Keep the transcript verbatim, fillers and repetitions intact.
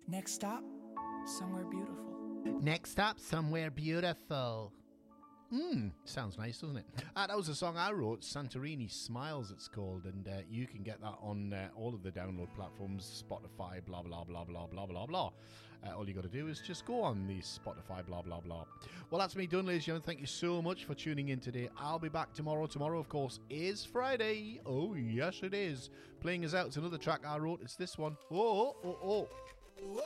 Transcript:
Next stop, somewhere beautiful. Next stop, somewhere beautiful. Mmm, sounds nice, doesn't it? Uh, that was a song I wrote, Santorini Smiles it's called, and uh, you can get that on uh, all of the download platforms, Spotify, blah, blah, blah, blah, blah, blah, blah. Uh, all you got to do is just go on the Spotify, blah, blah, blah. Well, that's me done, ladies and gentlemen. Thank you so much for tuning in today. I'll be back tomorrow. Tomorrow, of course, is Friday. Oh, yes, it is. Playing us out, it's another track I wrote. It's this one. Oh, oh, oh, oh.